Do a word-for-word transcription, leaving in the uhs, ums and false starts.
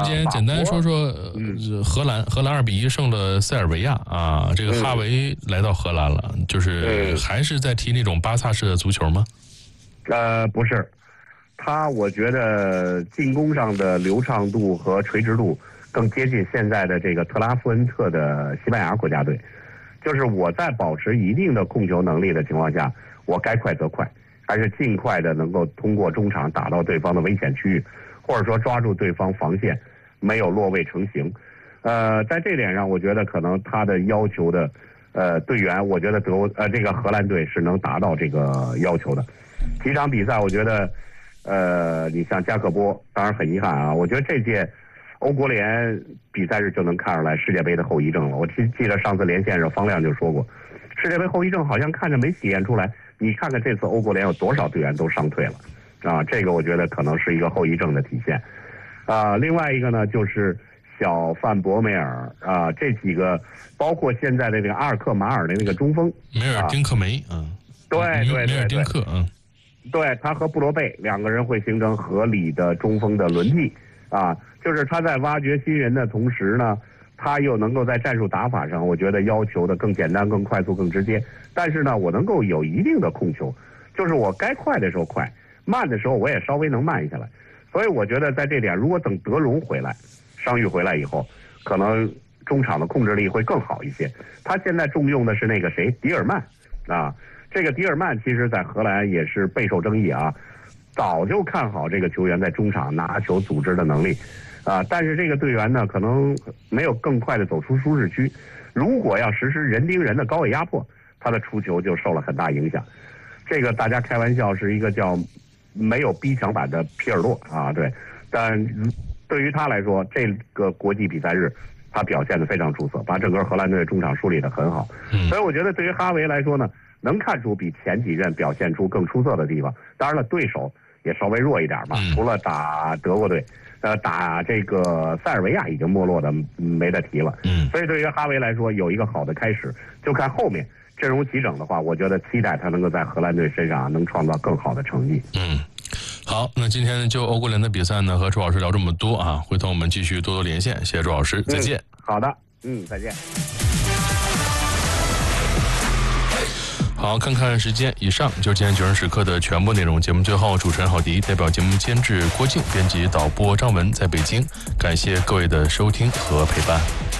间简单说说，呃嗯、荷兰荷兰二比一胜了塞尔维亚啊，这个哈维来到荷兰了，嗯、就是还是在踢那种巴萨式的足球吗？ 呃，不是，他我觉得进攻上的流畅度和垂直度更接近现在的这个特拉夫恩特的西班牙国家队，就是我在保持一定的控球能力的情况下，我该快则快，还是尽快的能够通过中场打到对方的危险区域。或者说抓住对方防线没有落位成型，呃，在这点上，我觉得可能他的要求的，呃，队员，我觉得德呃这个荷兰队是能达到这个要求的。几场比赛，我觉得，呃，你像加克波，当然很遗憾啊，我觉得这届欧国联比赛日就能看出来世界杯的后遗症了。我记记得上次连线时方亮就说过，世界杯后遗症好像看着没体现出来。你看看这次欧国联有多少队员都伤退了。啊，这个我觉得可能是一个后遗症的体现，啊，另外一个呢就是小范博梅尔啊，这几个包括现在的这个阿尔克马尔的那个中锋梅尔丁克梅，嗯， 对对对梅尔丁克，嗯， 对他和布罗贝两个人会形成合理的中锋的轮替啊，就是他在挖掘新人的同时呢，他又能够在战术打法上，我觉得要求的更简单、更快速、更直接，但是呢，我能够有一定的控球，就是我该快的时候快。慢的时候我也稍微能慢下来，所以我觉得在这点，如果等德容回来，伤愈回来以后，可能中场的控制力会更好一些。他现在重用的是那个谁，迪尔曼啊，这个迪尔曼其实在荷兰也是备受争议啊，早就看好这个球员在中场拿球组织的能力啊，但是这个队员呢，可能没有更快的走出舒适区。如果要实施人盯人的高位压迫，他的出球就受了很大影响。这个大家开玩笑是一个叫没有逼抢版的皮尔洛啊，对，但对于他来说，这个国际比赛日他表现得非常出色，把整个荷兰队中场梳理得很好。嗯、所以我觉得对于哈维来说呢，能看出比前几任表现出更出色的地方。当然了，对手也稍微弱一点嘛，嗯、除了打德国队，呃，打这个塞尔维亚已经没落的没得提了。嗯，所以对于哈维来说，有一个好的开始，就看后面。阵容齐整的话，我觉得期待他能够在荷兰队身上能创造更好的成绩。 嗯，好，那今天就欧国联的比赛呢，和周老师聊这么多啊，回头我们继续多多连线，谢谢周老师，再见。 嗯、好的，嗯，再见。 好，看看时间，以上就是今天九人时刻的全部内容。节目最后，主持人郝迪代表节目监制郭靖、编辑导播张文在北京，感谢各位的收听和陪伴。